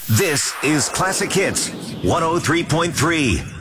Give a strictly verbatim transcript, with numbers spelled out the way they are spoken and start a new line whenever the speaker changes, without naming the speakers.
This is Classic Hits one oh three point three.